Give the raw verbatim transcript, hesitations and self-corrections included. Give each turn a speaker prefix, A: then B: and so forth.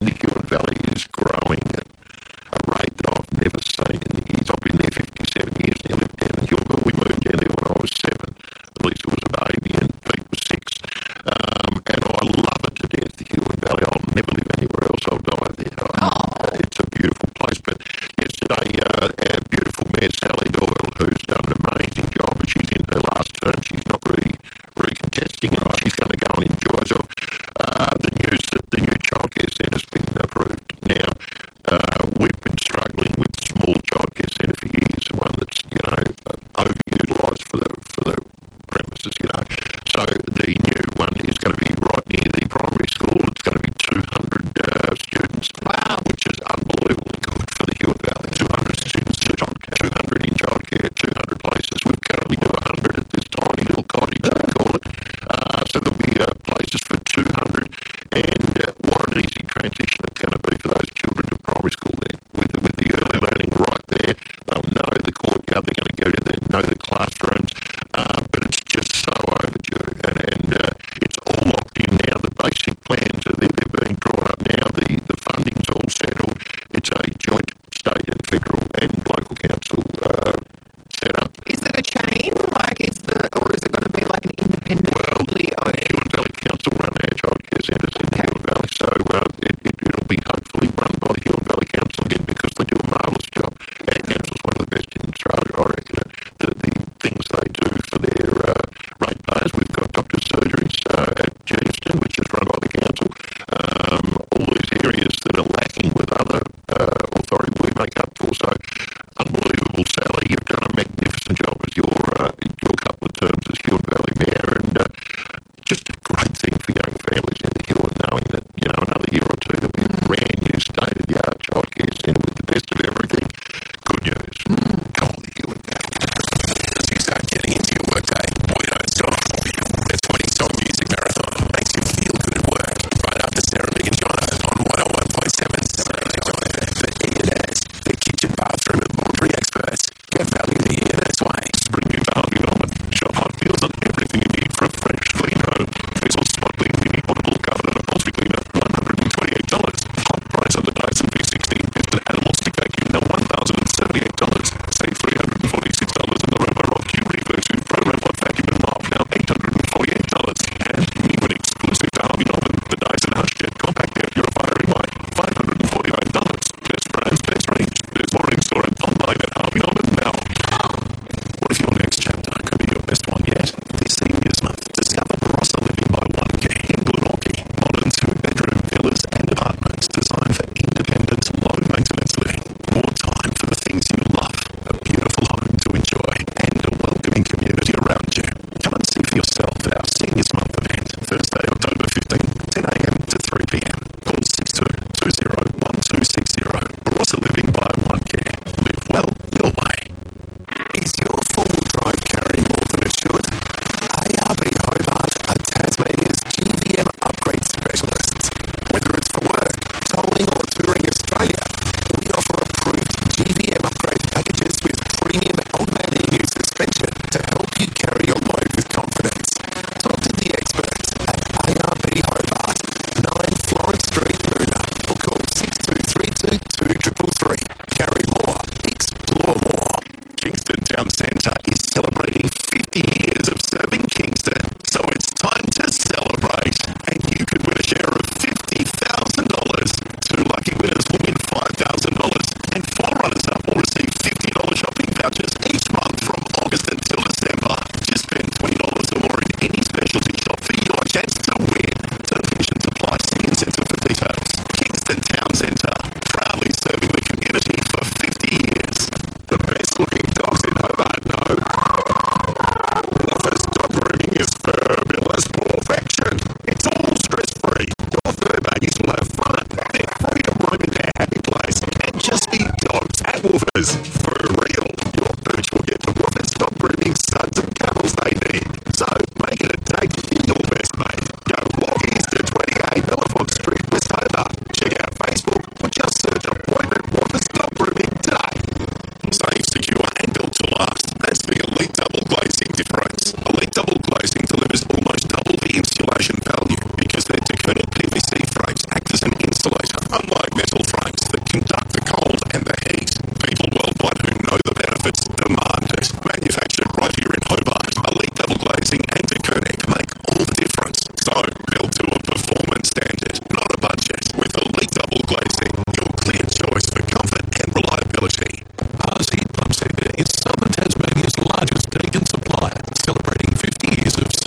A: the Huon Valley is growing at a rate that I've never seen in the years. I've been there fifty-seven years now. I lived down in Huon. We moved down there when I was seven. At least it was a baby, and Pete was six. Um, and I love it to death, the Huon Valley. I'll never live anywhere else. I'll die there.
B: Oh.
A: Uh, it's a beautiful place. But yesterday, uh, our beautiful Mayor Sally Doyle, who's done an amazing job, and she's in her last term. She's not really recontesting, and she's going to go and enjoy herself. Uh, the news that the new childcare centre's been approved. Now, uh, we've been struggling with small childcare centre for years, one that's, you know, overutilised for the for the premises, you know. So the new one is going to be right near the primary school. It's going to be two hundred uh, students,
B: Wow.
A: which is unbelievably good for the Huon Valley. two hundred students, two hundred in childcare, two hundred places. We currently do one hundred at this tiny little cottage, we call it. Uh, so there'll be uh, places for two hundred, and uh, what an easy transition it's going to be for those children to primary school there. With the, with the early learning right there, they'll know the courtyard, they're going to go to the, know the classrooms, uh, but it's just so overdue, and, and uh, it's all locked in now. The basic plans are there, they're being drawn up now, the, the funding's all settled. It's a joint state and federal and local council uh, set up.
B: Is it a chain? Like, is the, or is it going to be like an independent,
A: Well,
B: totally
A: the
B: owned?
A: Huon Valley Council run our childcare centres in the Huon Valley, so uh, it, it, it'll be hopefully run by the Huon Valley Council again, because they do a marvellous job. Our council's one of the best in Australia, I reckon. The, the things they do for their uh, ratepayers, we've got doctor's surgeries uh, at Geeston, which is run by the council. Um, all these areas that are lacking with other uh, authority we make up for. So, unbelievable, Sally. You've done a magnificent job with your, uh, your couple of terms as Huon Valley Mayor, and uh, just a great thing for young families in the Huon, knowing that, you know, another year or two there'll be a brand new state-of-the-art childcare centre with the best of everything. Good news. Go on, the Huon Valley.
C: As you start getting into your workday, boy, don't stop. The twenty song music marathon makes you feel good at work. Right after Sarah Big and Jono on one oh one point seven. For Ian S, the kitchen, bathroom and laundry experts. Get value the Ian S way.
A: Bring your value on it. Shop hot deals on everything you need for a fresh, clean home. Vessel spot clean, mini portable carpet and upholstery cleaner, one hundred twenty-eight dollars. Hot price on the Dyson V sixteen fifth and animal stick vacuum, now one thousand seventy-eight dollars. Save three hundred forty-six dollars on the Roborock Q Reversion Pro Robot Vacuum and Mop, now eight hundred forty-eight dollars. And new and exclusive to Harvey Norman, the Dyson HushJet Compact Air Purifier in white, five hundred forty-nine dollars. Best brands, best range. There's more in store and online at Harvey Norman now.
C: What if your next chapter could be your best one yet? This Seniors Month, discover Barossa Living by one K in Glenorchy. Modern two-bedroom villas and apartments designed for independent, low-maintenance living. More time for the things you love, a beautiful home to enjoy, and a welcoming community around you. Come and see for yourself at our Seniors Month event, Thursday, October fifteenth, ten a m to three p m. Call six two two zero one two six zero. Barossa Living by one K. Live well your way. Is your four-wheel drive carrying more than it should? A R B Hobart are Tasmania's G V M upgrade specialists. Whether it's for work, towing or touring Australia, we offer approved G V M upgrade packages with premium old-man E U suspension to help you carry your load with confidence. Talk to the experts at A R B Hobart, nine Florence Street, Luna, or call six two three two two three three. Carry more, explore more. Kingston Town Centre is celebrating fifty years of serving Kingston, so it's time to celebrate. And you could win a share of fifty thousand dollars. Two lucky winners will win five thousand dollars, and four runners-up will receive fifty dollars shopping vouchers each month from August until December. Just spend twenty dollars or more in any specialty shop for your chance to win. Terms and conditions apply. See Incentive for details. Kingston Town Centre, proudly serving the community for fifty years. The best looking dogs in Hobart know. Office dog grooming is fabulous perfection. It's all stress-free. Your fur babies will have fun. They're free to roam in their happy place and just be dogs at Woofers. For real, your pooch will get the Woofers dog grooming suds and cuddles they need. So make it a date with your best mate. Go log east to twenty-eight Bellafont Street, West Hobart. Check out Facebook or years of